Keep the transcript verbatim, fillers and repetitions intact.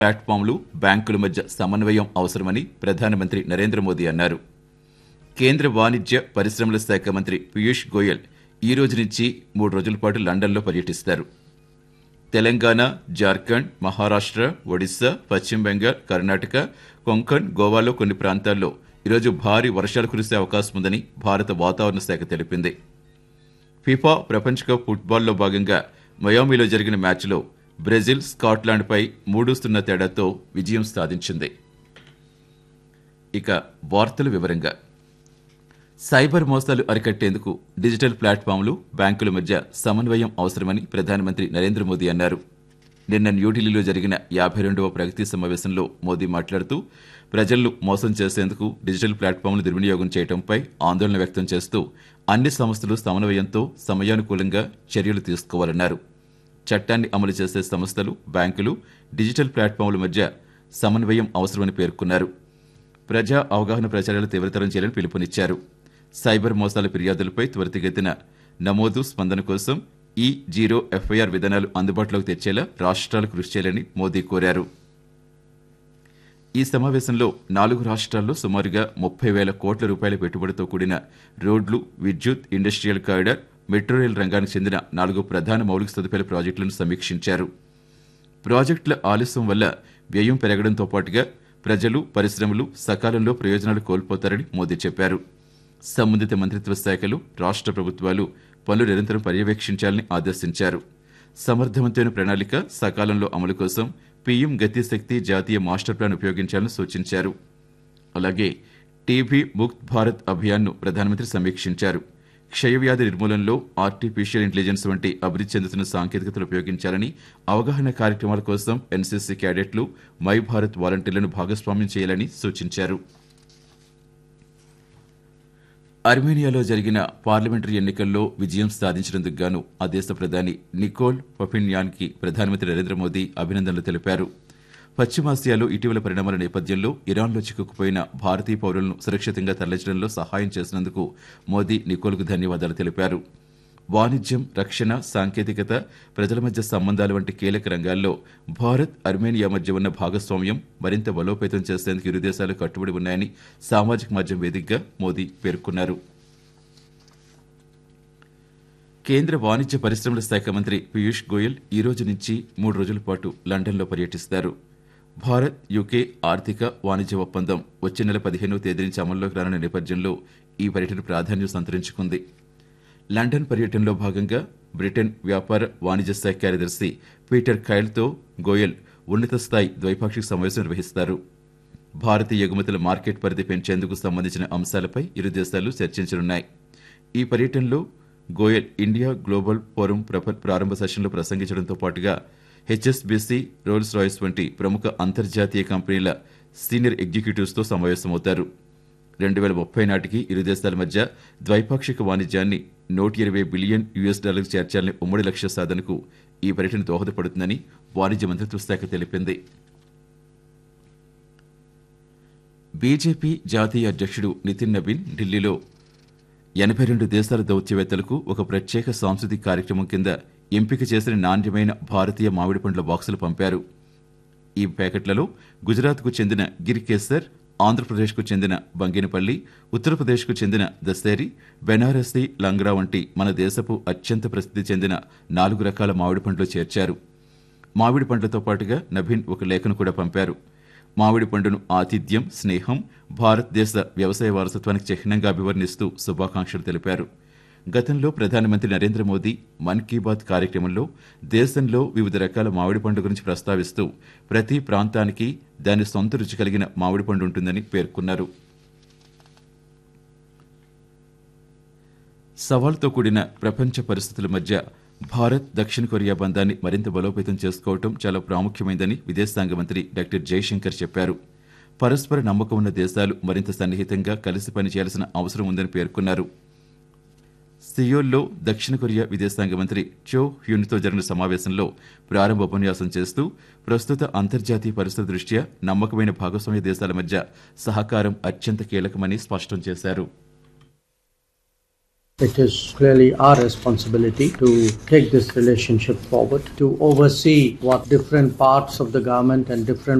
ప్లాట్ఫామ్లు బ్యాంకుల మధ్య సమన్వయం అవసరమని ప్రధానమంత్రి నరేంద్ర మోదీ అన్నారు. కేంద్ర వాణిజ్య పరిశ్రమల శాఖ మంత్రి పీయూష్ గోయల్ ఈ రోజు నుంచి మూడు రోజుల పాటు లండన్లో పర్యటిస్తారు. తెలంగాణ, జార్ఖండ్, మహారాష్ట్ర, ఒడిశా, పశ్చిమ బెంగాల్, కర్ణాటక, కొంకణ్, గోవాలో కొన్ని ప్రాంతాల్లో ఈరోజు భారీ వర్షాలు కురిసే అవకాశం ఉందని భారత వాతావరణ శాఖ తెలిపింది. ఫిఫా ప్రపంచ కప్ ఫుట్బాల్లో భాగంగా మయామిలో జరిగిన మ్యాచ్లో బ్రెజిల్ స్కాట్లాండ్పై మూడు సున్నా తేడాతో విజయం సాధించింది. ఇక వార్తల వివరంగా సైబర్ మోసాలు అరికట్టేందుకు డిజిటల్ ప్లాట్ఫామ్లు బ్యాంకుల మధ్య సమన్వయం అవసరమని ప్రధానమంత్రి నరేంద్ర మోదీ అన్నారు. నిన్న న్యూఢిల్లీలో జరిగిన యాభై రెండవ ప్రగతి సమావేశంలో మోదీ మాట్లాడుతూ ప్రజలను మోసం చేసేందుకు డిజిటల్ ప్లాట్ఫామ్లు దుర్వినియోగం చేయడంపై ఆందోళన వ్యక్తం చేస్తూ అన్ని సంస్థలు సమన్వయంతో సమయానుకూలంగా చర్యలు తీసుకోవాలన్నారు. చట్టాన్ని అమలు చేసే సంస్థలు, బ్యాంకులు డిజిటల్ ప్లాట్ఫామ్ల మధ్య సమన్వయం అవసరమని పేర్కొన్నారు. ప్రజా అవగాహన ప్రచారాలు తీవ్రతరం చేయాలని పిలుపునిచ్చారు. సైబర్ మోసాల ఫిర్యాదులపై త్వరితగతిన నమోదు, స్పందన కోసం ఈ జీరో ఎఫ్ఐఆర్ విధానాలు అందుబాటులోకి తెచ్చేలా రాష్ట్రాలు కృషి చేయాలని మోదీ కోరారు. ఈ సమావేశంలో నాలుగు రాష్ట్రాల్లో సుమారుగా ముప్పై వేల కోట్ల రూపాయల పెట్టుబడితో కూడిన రోడ్లు, విద్యుత్, ఇండస్ట్రియల్ కారిడార్, మెట్రో రైల్ రంగానికి చెందిన నాలుగు ప్రధాన మౌలిక సదుపాయాల ప్రాజెక్టులను సమీక్షించారు. ప్రాజెక్టుల ఆలస్యం వల్ల వ్యయం పెరగడంతో పాటుగా ప్రజలు, పరిశ్రమలు సకాలంలో ప్రయోజనాలు కోల్పోతారని మోదీ చెప్పారు. సంబంధిత మంత్రిత్వ శాఖలు, రాష్ట్ర ప్రభుత్వాలు పనులు నిరంతరం పర్యవేక్షించాలని ఆదేశించారు. సమర్థవంతమైన ప్రణాళిక, సకాలంలో అమలు కోసం పీఎం గతిశక్తి జాతీయ మాస్టర్ ప్లాన్ ఉపయోగించాలని సూచించారు. అలాగే టీబీ ముక్త్ భారత్ అభియాన్ను ప్రధానమంత్రి సమీక్షించారు. క్షయవ్యాధి నిర్మూలనలో ఆర్టిఫిషియల్ ఇంటెలిజెన్స్ వంటి అభివృద్ధి చెందుతున్న సాంకేతికతలు ఉపయోగించాలని, అవగాహన కార్యక్రమాల కోసం ఎన్సీసీ క్యాడెట్లు, మై భారత్ వాలంటీర్లను భాగస్వామ్యం చేయాలని సూచించారు. అర్మేనియాలో జరిగిన పార్లమెంటరీ ఎన్నికల్లో విజయం సాధించినందుకు గాను ఆ దేశ ప్రధాని నికోల్ పఫిన్యాన్కి ప్రధానమంత్రి నరేంద్ర మోదీ అభినందనలు తెలిపారు. పశ్చిమాసియాలో ఇటీవల పరిణామాల నేపథ్యంలో ఇరాన్లో చిక్కుకుపోయిన భారతీయ పౌరులను సురక్షితంగా తరలించడంలో సహాయం చేసినందుకు మోదీ నికోల్కు ధన్యవాదాలు తెలిపారు. వాణిజ్యం, రక్షణ, సాంకేతికత, ప్రజల మధ్య సంబంధాలు వంటి కీలక రంగాల్లో భారత్, అర్మేనియా మధ్య ఉన్న భాగస్వామ్యం మరింత బలోపేతం చేసేందుకు ఇరు దేశాలు కట్టుబడి ఉన్నాయని సామాజిక మాధ్యమం వేదికగా మోదీ పేర్కొన్నారు. కేంద్ర వాణిజ్య పరిశ్రమల శాఖ మంత్రి పీయూష్ గోయల్ ఈ రోజు నుంచి మూడు రోజుల పాటు లండన్లో పర్యటిస్తారు. భారత్, యూకే ఆర్థిక వాణిజ్య ఒప్పందం వచ్చే నెల పదిహేనవ తేదీ నుంచి అమల్లోకి రానున్న నేపథ్యంలో ఈ పర్యటన ప్రాధాన్యం సంతరించుకుంది. లండన్ పర్యటనలో భాగంగా బ్రిటన్ వ్యాపార వాణిజ్య శాఖ కార్యదర్శి పీటర్ కైల్తో గోయల్ ఉన్నత స్థాయి ద్వైపాక్షిక సమావేశం నిర్వహిస్తారు. భారతీయ ఎగుమతుల మార్కెట్ పరిధి పెంచేందుకు సంబంధించిన అంశాలపై ఇరు దేశాలు చర్చించనున్నాయి. ఈ పర్యటనలో గోయల్ ఇండియా గ్లోబల్ ఫోరం ప్రారంభ సెషన్లో ప్రసంగించడంతో పాటుగా హెచ్ఎస్బీసీ, రోల్స్ రాయ్స్ వంటి ప్రముఖ అంతర్జాతీయ కంపెనీల సీనియర్ ఎగ్జిక్యూటివ్స్తో సమావేశమవుతారు. రెండు వేల ముప్పై నాటికి ఇరు దేశాల మధ్య ద్వైపాక్షిక వాణిజ్యాన్ని నూట ఇరవై బిలియన్ యూఎస్ డాలర్లకు చేర్చాలనే ఉమ్మడి లక్ష్య సాధనకు ఈ పర్యటన దోహదపడుతుందని వాణిజ్య మంత్రిత్వ శాఖ తెలిపింది. బీజేపీ జాతీయ అధ్యక్షుడు నితిన్ నబీన్ ఢిల్లీలో ఎనభై రెండు దేశాల దౌత్యవేత్తలకు ఒక ప్రత్యేక సాంస్కృతిక కార్యక్రమం కింద ఎంపిక చేసిన నాణ్యమైన భారతీయ మామిడి పండ్ల బాక్సులు పంపారు. ఈ ప్యాకెట్లలో గుజరాత్కు చెందిన గిర్ కేసర్, ఆంధ్రప్రదేశ్కు చెందిన బంగినపల్లి, ఉత్తరప్రదేశ్కు చెందిన దసేరి, బెనారసి, లంగ్రా వంటి మన దేశపు అత్యంత ప్రసిద్ధి చెందిన నాలుగు రకాల మామిడి పండ్లు చేర్చారు. మామిడి పండ్లతో పాటుగా నబీన్ ఒక లేఖను కూడా పంపారు. మామిడి పండును ఆతిథ్యం, స్నేహం, భారతదేశ వ్యవసాయ వారసత్వానికి చిహ్నంగా అభివర్ణిస్తూ శుభాకాంక్షలు తెలిపారు. గతంలో ప్రధానమంత్రి నరేంద్ర మోదీ మన్ కీ బాత్ కార్యక్రమంలో దేశంలో వివిధ రకాల మామిడి పండు గురించి ప్రస్తావిస్తూ ప్రతి ప్రాంతానికి దాని సొంత రుచి కలిగిన మామిడి పండు ఉంటుందని పేర్కొన్నారు. సవాలుతో కూడిన ప్రపంచ పరిస్థితుల మధ్య భారత్, దక్షిణ కొరియా బంధాన్ని మరింత బలోపేతం చేసుకోవడం చాలా ప్రాముఖ్యమైందని విదేశాంగ మంత్రి డాక్టర్ జైశంకర్ చెప్పారు. పరస్పర నమ్మకం ఉన్న దేశాలు మరింత సన్నిహితంగా కలిసి పనిచేయాల్సిన అవసరం ఉందని పేర్కొన్నారు. సియోల్లో దక్షిణ కొరియా విదేశాంగ మంత్రి చో హ్యున్తో జరిగిన సమావేశంలో ప్రారంభ ఉపన్యాసం చేస్తూ ప్రస్తుత అంతర్జాతీయ పరిస్థితుల దృష్ట్యా నమ్మకమైన భాగస్వామ్య దేశాల మధ్య సహకారం అత్యంత కీలకమని స్పష్టం చేశారు. It is clearly our responsibility to take this relationship forward, to oversee what different parts of the government and different